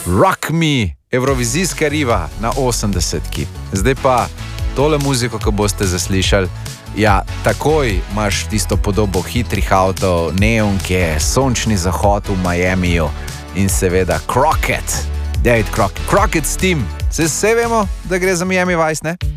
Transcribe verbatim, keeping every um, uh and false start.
Rock Me, evrovizijska riva na osemdesetki. Zdaj pa tole muziko, ko boste zaslišali, ja, takoj imaš tisto podobo hitrih avtov, neonke, sončni zahod v Miamiju in seveda Crockett, David Crockett, Crockett's Team. Se vse vemo, da gre za Miami Vice, ne?